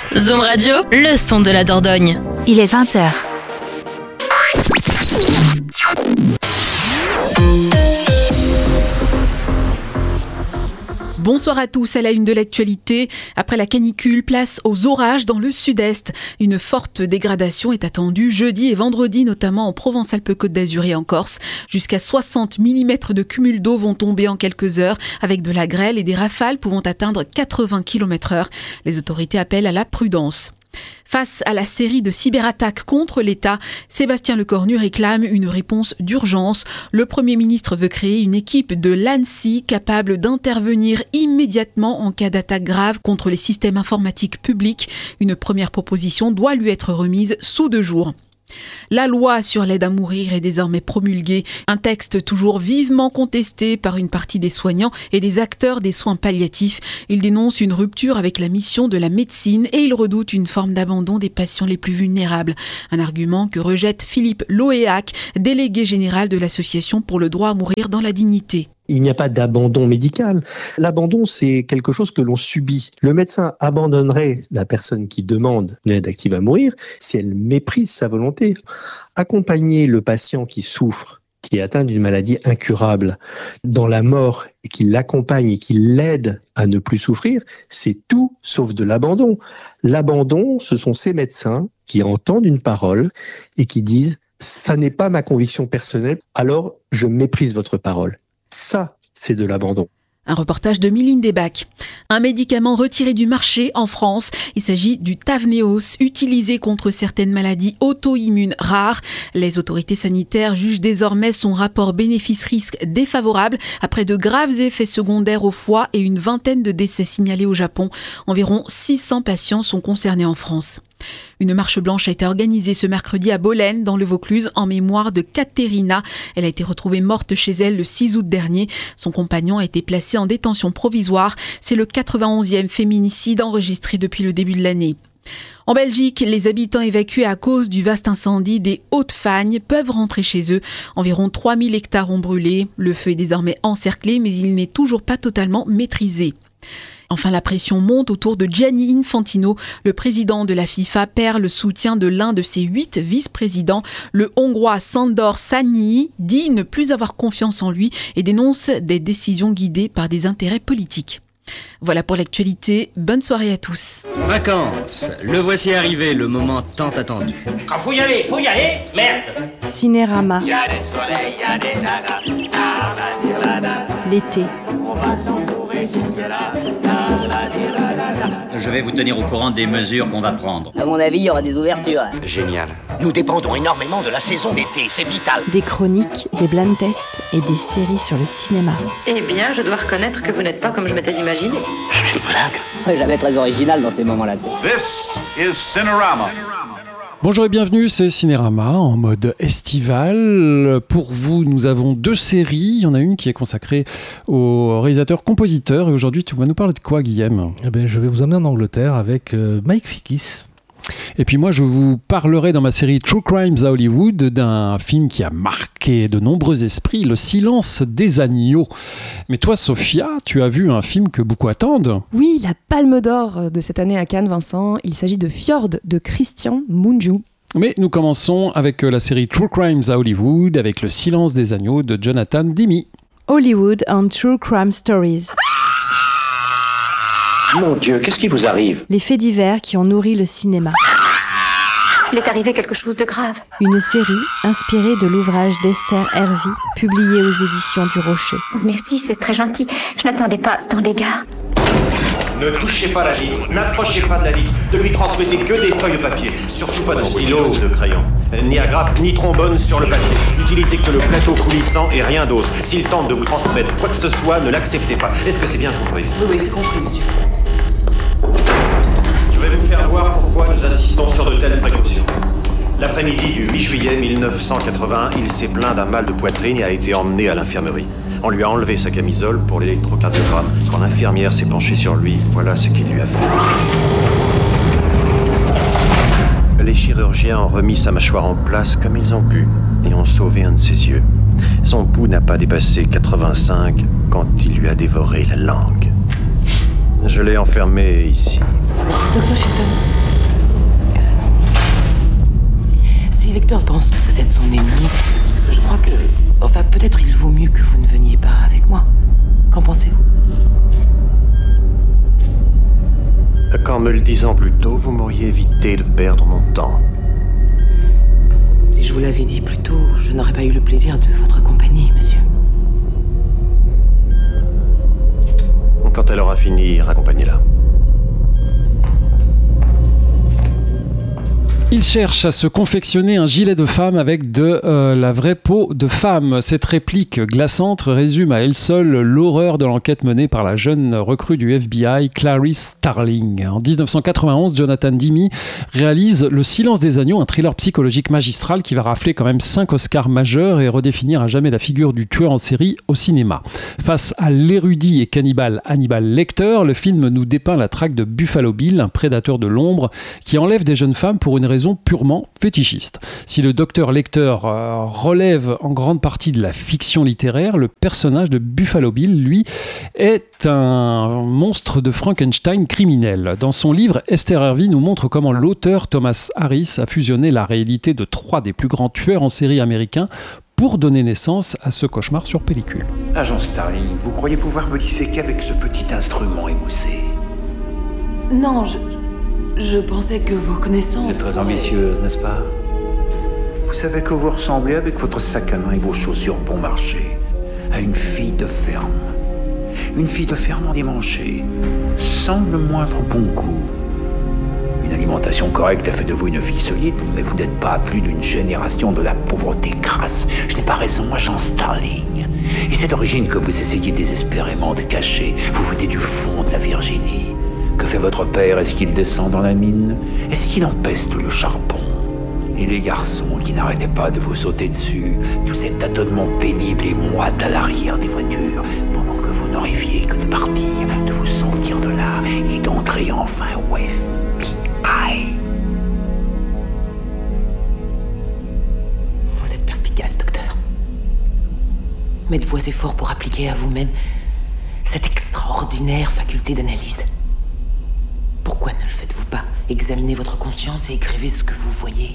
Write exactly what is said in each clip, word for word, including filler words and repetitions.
Zoom Radio, le son de la Dordogne. Il est vingt heures. Bonsoir à tous, à la une de l'actualité. Après la canicule, place aux orages dans le sud-est. Une forte dégradation est attendue jeudi et vendredi, notamment en Provence-Alpes-Côte d'Azur et en Corse. Jusqu'à soixante millimètres de cumul d'eau vont tomber en quelques heures, avec de la grêle et des rafales pouvant atteindre quatre-vingts kilomètres heure. Les autorités appellent à la prudence. Face à la série de cyberattaques contre l'État, Sébastien Lecornu réclame une réponse d'urgence. Le Premier ministre veut créer une équipe de l'ANSSI capable d'intervenir immédiatement en cas d'attaque grave contre les systèmes informatiques publics. Une première proposition doit lui être remise sous deux jours. La loi sur l'aide à mourir est désormais promulguée, un texte toujours vivement contesté par une partie des soignants et des acteurs des soins palliatifs. Il dénonce une rupture avec la mission de la médecine et il redoute une forme d'abandon des patients les plus vulnérables. Un argument que rejette Philippe Loéac, délégué général de l'Association pour le droit à mourir dans la dignité. Il n'y a pas d'abandon médical. L'abandon, c'est quelque chose que l'on subit. Le médecin abandonnerait la personne qui demande une aide active à mourir si elle méprise sa volonté. Accompagner le patient qui souffre, qui est atteint d'une maladie incurable, dans la mort, et qui l'accompagne et qui l'aide à ne plus souffrir, c'est tout sauf de l'abandon. L'abandon, ce sont ces médecins qui entendent une parole et qui disent « ça n'est pas ma conviction personnelle, alors je méprise votre parole ». Ça, c'est de l'abandon. Un reportage de Mylène Debac. Un médicament retiré du marché en France. Il s'agit du Tavneos, utilisé contre certaines maladies auto-immunes rares. Les autorités sanitaires jugent désormais son rapport bénéfice-risque défavorable après de graves effets secondaires au foie et une vingtaine de décès signalés au Japon. Environ six cents patients sont concernés en France. Une marche blanche a été organisée ce mercredi à Bolène, dans le Vaucluse, en mémoire de Caterina. Elle a été retrouvée morte chez elle le six août dernier. Son compagnon a été placé en détention provisoire. C'est le quatre-vingt-onzième féminicide enregistré depuis le début de l'année. En Belgique, les habitants évacués à cause du vaste incendie des Hautes-Fagnes peuvent rentrer chez eux. Environ trois mille hectares ont brûlé. Le feu est désormais encerclé, mais il n'est toujours pas totalement maîtrisé. Enfin, la pression monte autour de Gianni Infantino. Le président de la FIFA perd le soutien de l'un de ses huit vice-présidents. Le Hongrois Sándor Szányi dit ne plus avoir confiance en lui et dénonce des décisions guidées par des intérêts politiques. Voilà pour l'actualité. Bonne soirée à tous. Vacances, le voici arrivé, le moment tant attendu. Quand faut y aller, faut y aller, merde. Cinérama. Y a des soleils, y a des nanas, nana, nana. L'été. On va s'enfourrer jusque-là, nana, nana. Je vais vous tenir au courant des mesures qu'on va prendre. À mon avis, il y aura des ouvertures. Génial. Nous dépendons énormément de la saison d'été, c'est vital. Des chroniques, des blind tests et des séries sur le cinéma. Eh bien, je dois reconnaître que vous n'êtes pas comme je m'étais imaginé. C'est une blague. Ouais, jamais très original dans ces moments-là. This is Cinerama. Bonjour et bienvenue, c'est Cinérama en mode estival. Pour vous, nous avons deux séries. Il y en a une qui est consacrée au réalisateur-compositeur. Et aujourd'hui, tu vas nous parler de quoi, Guillaume ? Eh bien, je vais vous emmener en Angleterre avec euh, Mike Figgis. Et puis moi, je vous parlerai dans ma série True Crimes à Hollywood d'un film qui a marqué de nombreux esprits, Le Silence des agneaux. Mais toi, Sophia, tu as vu un film que beaucoup attendent. Oui, la Palme d'Or de cette année à Cannes, Vincent. Il s'agit de Fjord de Christian Mungiu. Mais nous commençons avec la série True Crimes à Hollywood, avec Le Silence des agneaux de Jonathan Demme. Hollywood and True Crime Stories. Mon Dieu, qu'est-ce qui vous arrive ? Les faits divers qui ont nourri le cinéma. Il est arrivé quelque chose de grave. Une série inspirée de l'ouvrage d'Esther Hervey, publié aux éditions du Rocher. Merci, c'est très gentil. Je n'attendais pas tant d'égards. Ne touchez pas la vitre, n'approchez pas de la vitre, ne lui transmettez que des feuilles de papier, surtout pas de stylo ou de crayon. Ni agrafe, ni trombone sur le papier. N'utilisez que le plateau coulissant et rien d'autre. S'il tente de vous transmettre quoi que ce soit, ne l'acceptez pas. Est-ce que c'est bien compris ? Oui, oui, c'est compris, monsieur. Je vais vous faire voir pourquoi nous insistons sur de telles précautions. L'après-midi du huit juillet mille neuf cent quatre-vingt-un, il s'est plaint d'un mal de poitrine et a été emmené à l'infirmerie. On lui a enlevé sa camisole pour l'électrocardiogramme. Quand l'infirmière s'est penchée sur lui, voilà ce qu'il lui a fait. Les chirurgiens ont remis sa mâchoire en place comme ils ont pu et ont sauvé un de ses yeux. Son pouls n'a pas dépassé quatre-vingt-cinq quand il lui a dévoré la langue. Je l'ai enfermé ici. Docteur Shelton, euh, si Lecter pense que vous êtes son ennemi, je crois que... Enfin, peut-être il vaut mieux que vous ne veniez pas avec moi. Qu'en pensez-vous? Qu'en me le disant plus tôt, vous m'auriez évité de perdre mon temps. Si je vous l'avais dit plus tôt, je n'aurais pas eu le plaisir de votre compagnie, monsieur. Quand elle aura fini, raccompagnez-la. Il cherche à se confectionner un gilet de femme avec de euh, la vraie peau de femme. Cette réplique glaçante résume à elle seule l'horreur de l'enquête menée par la jeune recrue du F B I, Clarice Starling. En dix-neuf cent quatre-vingt-onze, Jonathan Demme réalise Le Silence des agneaux, un thriller psychologique magistral qui va rafler quand même cinq Oscars majeurs et redéfinir à jamais la figure du tueur en série au cinéma. Face à l'érudit et cannibale Hannibal Lecter, le film nous dépeint la traque de Buffalo Bill, un prédateur de l'ombre qui enlève des jeunes femmes pour une raison purement fétichiste. Si le docteur Lecter euh, relève en grande partie de la fiction littéraire, le personnage de Buffalo Bill, lui, est un monstre de Frankenstein criminel. Dans son livre, Esther Hervey nous montre comment l'auteur Thomas Harris a fusionné la réalité de trois des plus grands tueurs en série américains pour donner naissance à ce cauchemar sur pellicule. Agent Starling, vous croyez pouvoir me disséquer avec ce petit instrument émoussé? Non, je... Je pensais que vos connaissances... Vous êtes très ambitieuse, n'est-ce pas? Vous savez que vous ressemblez avec votre sac à main et vos chaussures bon marché à une fille de ferme. Une fille de ferme endimanchée, sans le moindre bon goût. Une alimentation correcte a fait de vous une fille solide, mais vous n'êtes pas à plus d'une génération de la pauvreté crasse. Je n'ai pas raison, agent Starling. Et cette origine que vous essayez désespérément de cacher, vous venez du fond de la Virginie. Que fait votre père? Est-ce qu'il descend dans la mine? Est-ce qu'il empeste le charbon? Et les garçons qui n'arrêtaient pas de vous sauter dessus, tous ces tâtonnements pénibles et moites à l'arrière des voitures, pendant que vous n'arriviez que de partir, de vous sortir de là et d'entrer enfin au F B I. Vous êtes perspicace, docteur. Mettez vos efforts pour appliquer à vous-même cette extraordinaire faculté d'analyse. Pourquoi ne le faites-vous pas? Examinez votre conscience et écrivez ce que vous voyez.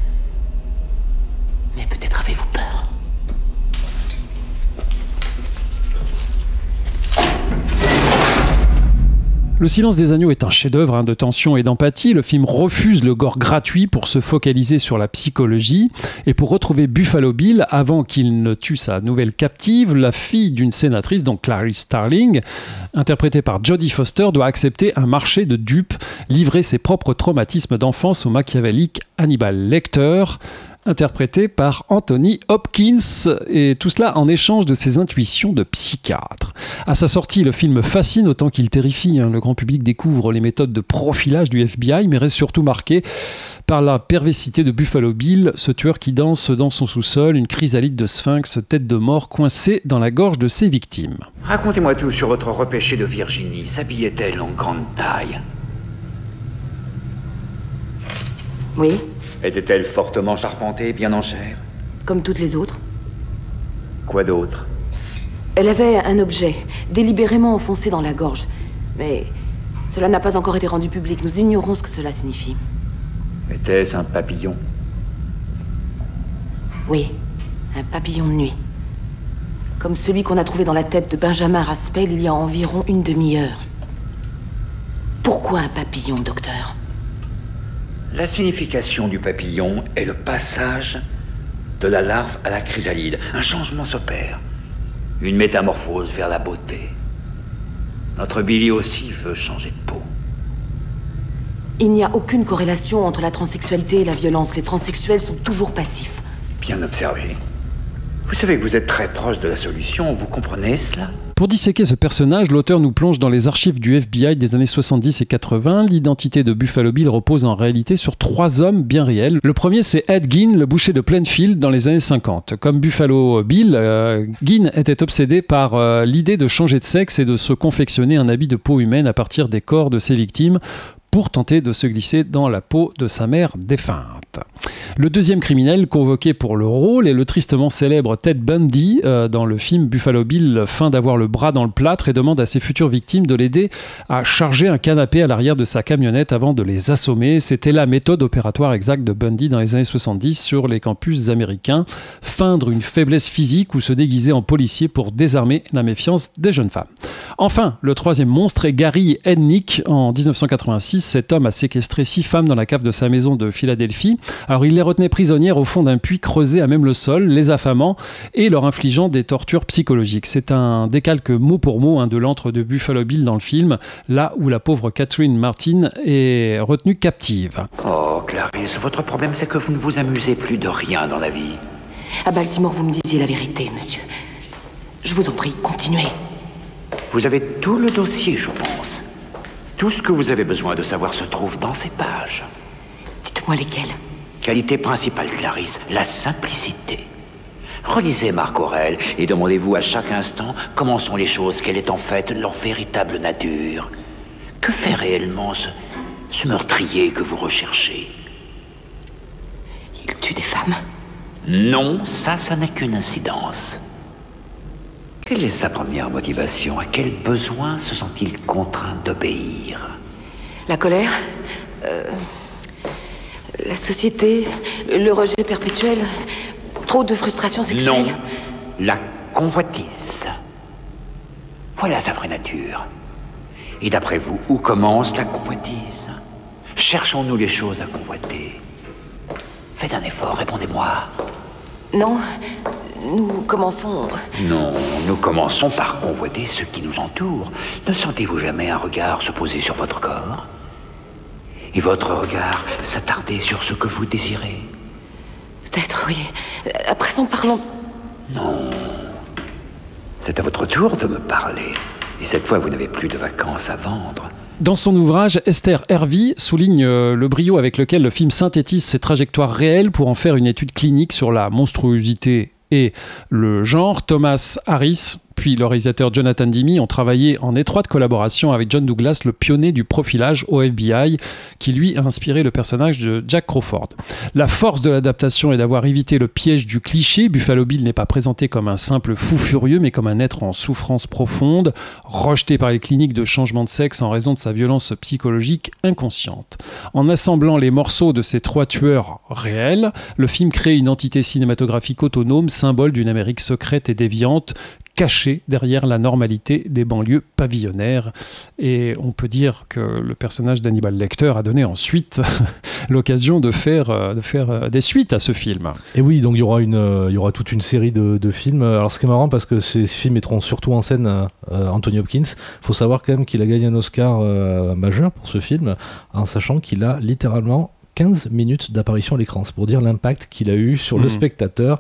Mais peut-être avez-vous peur. Le Silence des agneaux est un chef-d'œuvre hein, de tension et d'empathie. Le film refuse le gore gratuit pour se focaliser sur la psychologie. Et pour retrouver Buffalo Bill, avant qu'il ne tue sa nouvelle captive, la fille d'une sénatrice, donc Clarice Starling, interprétée par Jodie Foster, doit accepter un marché de dupes, livrer ses propres traumatismes d'enfance au machiavélique Hannibal Lecter, interprété par Anthony Hopkins, et tout cela en échange de ses intuitions de psychiatre. À sa sortie, le film fascine autant qu'il terrifie. Hein. Le grand public découvre les méthodes de profilage du F B I, mais reste surtout marqué par la perversité de Buffalo Bill, ce tueur qui danse dans son sous-sol, une chrysalide de sphinx, tête de mort coincée dans la gorge de ses victimes. Racontez-moi tout sur votre repêchée de Virginie. S'habillait-elle en grande taille? Oui. Était-elle fortement charpentée, bien en chair? Comme toutes les autres. Quoi d'autre? Elle avait un objet délibérément enfoncé dans la gorge. Mais cela n'a pas encore été rendu public. Nous ignorons ce que cela signifie. Était-ce un papillon? Oui, un papillon de nuit. Comme celui qu'on a trouvé dans la tête de Benjamin Raspail il y a environ une demi-heure. Pourquoi un papillon, docteur? La signification du papillon est le passage de la larve à la chrysalide. Un changement s'opère. Une métamorphose vers la beauté. Notre Billy aussi veut changer de peau. Il n'y a aucune corrélation entre la transsexualité et la violence. Les transsexuels sont toujours passifs. Bien observé. Vous savez que vous êtes très proche de la solution, vous comprenez cela? Pour disséquer ce personnage, l'auteur nous plonge dans les archives du F B I des années soixante-dix et quatre-vingts. L'identité de Buffalo Bill repose en réalité sur trois hommes bien réels. Le premier, c'est Ed Gein, le boucher de Plainfield dans les années cinquante. Comme Buffalo Bill, euh, Gein était obsédé par euh, l'idée de changer de sexe et de se confectionner un habit de peau humaine à partir des corps de ses victimes, pour tenter de se glisser dans la peau de sa mère défunte. Le deuxième criminel convoqué pour le rôle est le tristement célèbre Ted Bundy. Euh, dans le film, Buffalo Bill feint d'avoir le bras dans le plâtre et demande à ses futures victimes de l'aider à charger un canapé à l'arrière de sa camionnette avant de les assommer. C'était la méthode opératoire exacte de Bundy dans les années soixante-dix sur les campus américains. Feindre une faiblesse physique ou se déguiser en policier pour désarmer la méfiance des jeunes femmes. Enfin, le troisième monstre est Gary Ednick. En dix-neuf cent quatre-vingt-six, cet homme a séquestré six femmes dans la cave de sa maison de Philadelphie. Alors, il les retenait prisonnières au fond d'un puits creusé à même le sol, les affamant et leur infligeant des tortures psychologiques. C'est un décalque mot pour mot hein, de l'antre de Buffalo Bill dans le film, là où la pauvre Catherine Martin est retenue captive. Oh, Clarisse, votre problème, c'est que vous ne vous amusez plus de rien dans la vie. À Baltimore, vous me disiez la vérité, monsieur. Je vous en prie, continuez. Vous avez tout le dossier, je pense. Tout ce que vous avez besoin de savoir se trouve dans ces pages. Dites-moi lesquelles. Qualité principale, Clarisse, la simplicité. Relisez Marc Aurèle et demandez-vous à chaque instant comment sont les choses, quelle est en fait leur véritable nature. Que fait réellement ce, ce meurtrier que vous recherchez? Il tue des femmes? Non, ça, ça n'est qu'une incidence. Quelle est sa première motivation? À quel besoin se sent-il contraint d'obéir? La colère, euh, la société, le rejet perpétuel, trop de frustration sexuelle. Non, la convoitise. Voilà sa vraie nature. Et d'après vous, où commence la convoitise? Cherchons-nous les choses à convoiter? Faites un effort, répondez-moi. Non, nous commençons... Non, nous commençons par convoiter ce qui nous entoure. Ne sentez-vous jamais un regard se poser sur votre corps? Et votre regard s'attarder sur ce que vous désirez? Peut-être, oui. À présent, parlons... Non. C'est à votre tour de me parler. Et cette fois, vous n'avez plus de vacances à vendre. Dans son ouvrage, Esther Hervey souligne le brio avec lequel le film synthétise ses trajectoires réelles pour en faire une étude clinique sur la monstruosité et le genre. Thomas Harris, puis le réalisateur Jonathan Demme ont travaillé en étroite collaboration avec John Douglas, le pionnier du profilage au F B I, qui lui a inspiré le personnage de Jack Crawford. La force de l'adaptation est d'avoir évité le piège du cliché. Buffalo Bill n'est pas présenté comme un simple fou furieux, mais comme un être en souffrance profonde, rejeté par les cliniques de changement de sexe en raison de sa violence psychologique inconsciente. En assemblant les morceaux de ces trois tueurs réels, le film crée une entité cinématographique autonome, symbole d'une Amérique secrète et déviante, caché derrière la normalité des banlieues pavillonnaires. Et on peut dire que le personnage d'Hannibal Lecter a donné ensuite l'occasion de faire, de faire des suites à ce film. Et oui, donc il y aura, une, il y aura toute une série de, de films. Alors ce qui est marrant, parce que ces films mettront surtout en scène euh, Anthony Hopkins, il faut savoir quand même qu'il a gagné un Oscar euh, majeur pour ce film, en sachant qu'il a littéralement quinze minutes d'apparition à l'écran. C'est pour dire l'impact qu'il a eu sur mmh. le spectateur.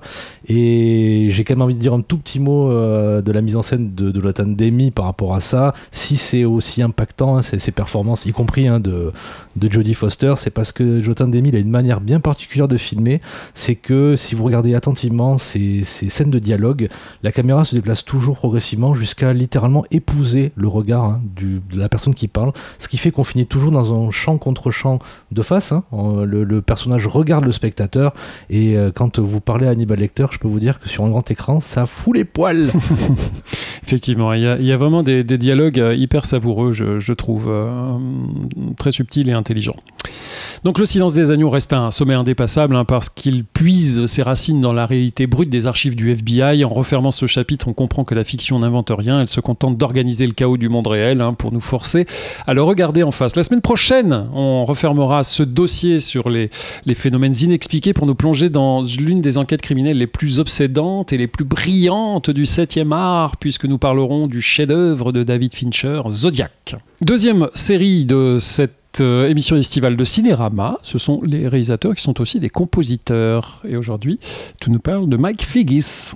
Et j'ai quand même envie de dire un tout petit mot euh, de la mise en scène de, de Jonathan Demme par rapport à ça. Si c'est aussi impactant, hein, ces, ces performances, y compris hein, de, de Jodie Foster, c'est parce que Jonathan Demme il a une manière bien particulière de filmer. C'est que si vous regardez attentivement ces, ces scènes de dialogue, la caméra se déplace toujours progressivement jusqu'à littéralement épouser le regard hein, du, de la personne qui parle. Ce qui fait qu'on finit toujours dans un champ contre champ de face, hein, Le, le personnage regarde le spectateur et euh, quand vous parlez à Hannibal Lecter, je peux vous dire que sur un grand écran, ça fout les poils. Effectivement, il y a, il y a vraiment des, des dialogues hyper savoureux, je, je trouve, euh, très subtils et intelligents. Donc le Silence des agneaux reste un sommet indépassable hein, parce qu'il puise ses racines dans la réalité brute des archives du F B I. En refermant ce chapitre, on comprend que la fiction n'invente rien, elle se contente d'organiser le chaos du monde réel hein, pour nous forcer à le regarder en face. La semaine prochaine, on refermera ce dossier sur les, les phénomènes inexpliqués pour nous plonger dans l'une des enquêtes criminelles les plus obsédantes et les plus brillantes du septième art, puisque nous parlerons du chef-d'œuvre de David Fincher, Zodiac. Deuxième série de cette émission estivale de Cinérama, ce sont les réalisateurs qui sont aussi des compositeurs. Et aujourd'hui, tu nous parles de Mike Figgis.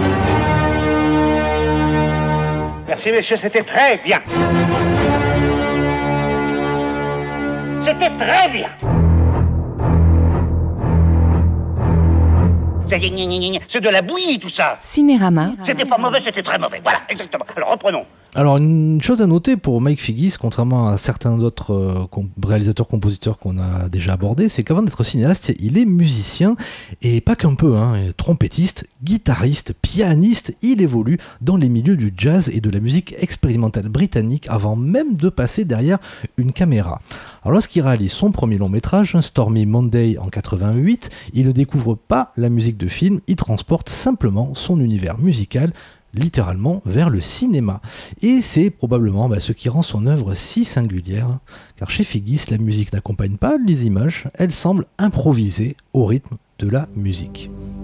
Merci messieurs, c'était très bien. C'était très bien. C'est de la bouillie tout ça. Cinérama. C'était pas mauvais, c'était très mauvais. Voilà, exactement. Alors reprenons. Alors, une chose à noter pour Mike Figgis, contrairement à certains d'autres euh, com- réalisateurs-compositeurs qu'on a déjà abordés, c'est qu'avant d'être cinéaste, il est musicien, et pas qu'un peu, hein, trompettiste, guitariste, pianiste, il évolue dans les milieux du jazz et de la musique expérimentale britannique avant même de passer derrière une caméra. Alors lorsqu'il réalise son premier long métrage, Stormy Monday en quatre-vingt-huit, il ne découvre pas la musique de film, il transporte simplement son univers musical littéralement vers le cinéma. Et c'est probablement bah, ce qui rend son œuvre si singulière, car chez Figgis, la musique n'accompagne pas les images, elle semble improviser au rythme de la musique.